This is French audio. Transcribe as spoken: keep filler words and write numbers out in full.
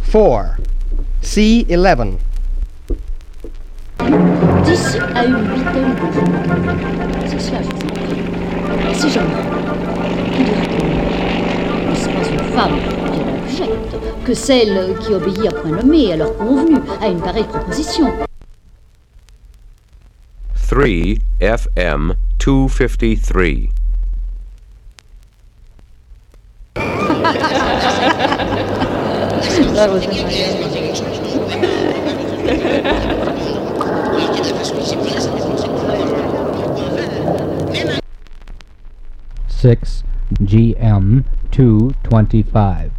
four. C eleven. D'ici à une huitaine de jours. C'est cela, je vous en prie. Si je meurs, qui dira-t-on? N'est-ce pas une femme qui l'objecte que celle qui obéit à point nommé à leur convenu à une pareille proposition? three F M two fifty-three. That was six G M two twenty-five.